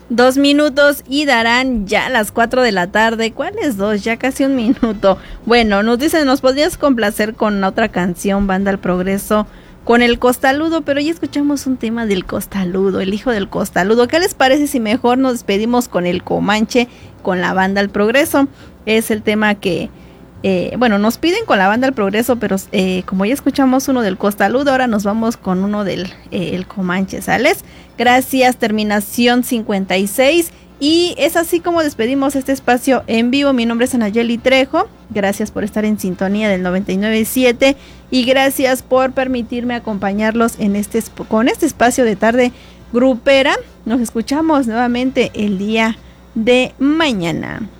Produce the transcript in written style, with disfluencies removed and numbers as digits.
2 minutos y darán ya las 4 de la tarde. ¿Cuáles dos? Ya casi un minuto. Bueno, nos dicen, ¿nos podrías complacer con otra canción, Banda El Progreso, con el Costaludo? Pero ya escuchamos un tema del Costaludo, el hijo del Costaludo. ¿Qué les parece si mejor nos despedimos con el Comanche, con la Banda El Progreso? Es el tema que, nos piden con la Banda El Progreso, pero como ya escuchamos uno del Costaludo, ahora nos vamos con uno del el Comanche, ¿sales? Gracias, terminación 56. Y es así como despedimos este espacio en vivo. Mi nombre es Anayeli Trejo. Gracias por estar en sintonía del 99.7 y gracias por permitirme acompañarlos en con este espacio de tarde grupera. Nos escuchamos nuevamente el día de mañana.